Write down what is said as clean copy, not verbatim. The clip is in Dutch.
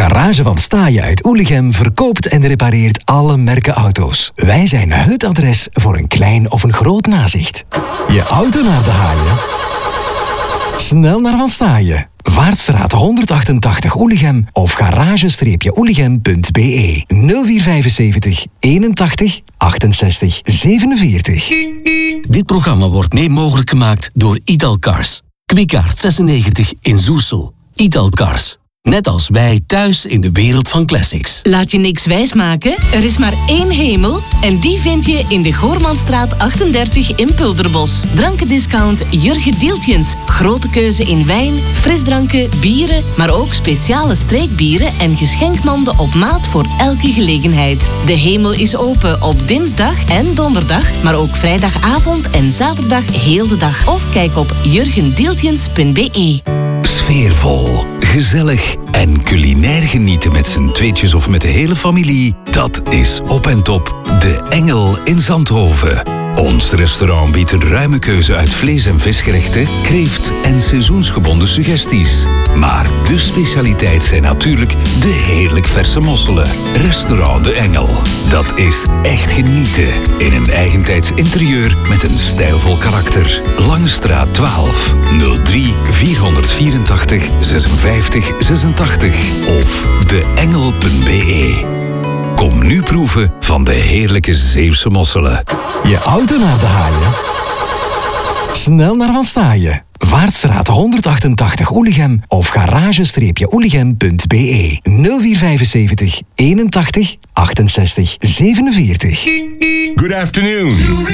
Garage van Staaien uit Oelichem verkoopt en repareert alle merken auto's. Wij zijn het adres voor een klein of een groot nazicht. Je auto naar de haaien? Snel naar Van Staaien. Vaartstraat 188 Oelichem of garage-oelichem.be 0475 81 68 47. Dit programma wordt mee mogelijk gemaakt door Italcars. Kwikaart 96 in Zoessel. Italcars. Net als wij thuis in de wereld van classics. Laat je niks wijsmaken, er is maar één hemel en die vind je in de Goormanstraat 38 in Pulderbos. Drankendiscount Jurgen Dieltjens. Grote keuze in wijn, frisdranken, bieren, maar ook speciale streekbieren en geschenkmanden op maat voor elke gelegenheid. De hemel is open op dinsdag en donderdag, maar ook vrijdagavond en zaterdag heel de dag. Of kijk op jurgendieltjens.be. Sfeervol, gezellig en culinair genieten met z'n tweetjes of met de hele familie. Dat is Op en Top De Engel in Zandhoven. Ons restaurant biedt een ruime keuze uit vlees- en visgerechten, kreeft en seizoensgebonden suggesties. Maar de specialiteit zijn natuurlijk de heerlijk verse mosselen. Restaurant De Engel. Dat is echt genieten in een eigentijds interieur met een stijlvol karakter. Langestraat 12 03 484 56 86 of deengel.be. Kom nu proeven van de heerlijke Zeeuwse mosselen. Je auto naar de haaien? Snel naar Van Staaien. Vaartstraat 188 Oelichem of garage-oelichem.be 0475 81 68 47. Good afternoon.